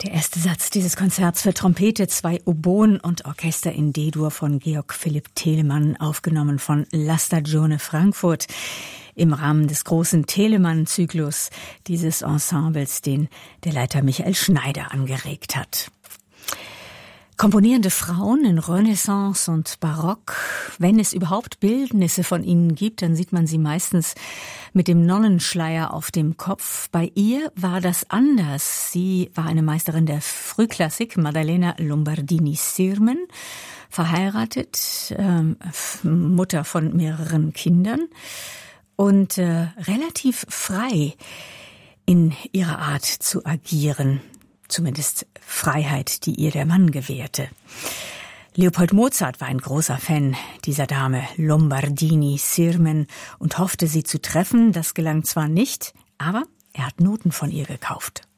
Der erste Satz dieses Konzerts für Trompete, 2 Oboen und Orchester in D-Dur von Georg Philipp Telemann, aufgenommen von La Stagione Frankfurt im Rahmen des großen Telemann-Zyklus dieses Ensembles, den der Leiter Michael Schneider angeregt hat. Komponierende Frauen in Renaissance und Barock, wenn es überhaupt Bildnisse von ihnen gibt, dann sieht man sie meistens mit dem Nonnenschleier auf dem Kopf. Bei ihr war das anders. Sie war eine Meisterin der Frühklassik, Maddalena Lombardini-Sirmen, verheiratet, Mutter von mehreren Kindern und relativ frei in ihrer Art zu agieren. Zumindest Freiheit, die ihr der Mann gewährte. Leopold Mozart war ein großer Fan dieser Dame Lombardini-Sirmen und hoffte, sie zu treffen. Das gelang zwar nicht, aber er hat Noten von ihr gekauft.